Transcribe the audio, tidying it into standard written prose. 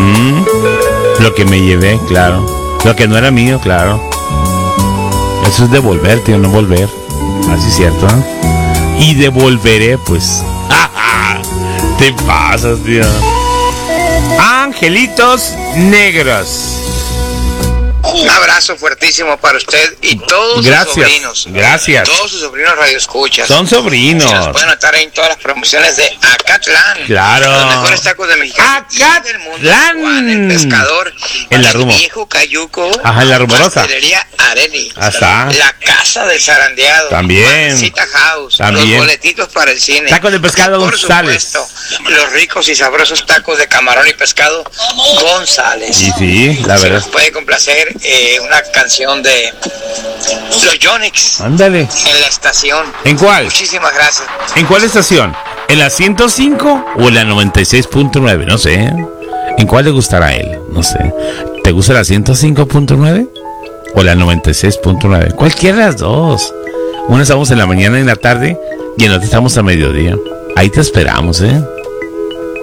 Lo que me llevé, claro. Lo que no era mío, claro. Eso es devolver, tío, no volver. Así es cierto, ¿eh? Y devolveré, pues. Te pasas, tío. Angelitos negros. Un abrazo fuertísimo para usted y todos sus sobrinos. Gracias. Todos sus sobrinos radioescuchas. Son sobrinos. Se los pueden notar ahí en todas las promociones de Acatlán. Claro. Los mejores tacos de Mexicali del mundo. Acatlán. El pescador. En la el Rumo. Viejo Cayuco. Ajá, en la Rumorosa. Pastelería Areli. Hasta. La casa del zarandeado. También. Cita House. También. Los boletitos para el cine. Tacos de pescado Por González. supuesto, los ricos y sabrosos tacos de camarón y pescado González. Y sí, la Se verdad. nos puede complacer una canción de los Yonix Ándale. en la estación. ¿En cuál? Muchísimas gracias. ¿En cuál estación? ¿En la 105 o en la 96.9? No sé. ¿En cuál le gustará a él? No sé. ¿Te gusta la 105.9 o la 96.9? Cualquiera de las dos. Una estamos en la mañana y en la tarde y en la otra estamos a mediodía. Ahí te esperamos, ¿eh?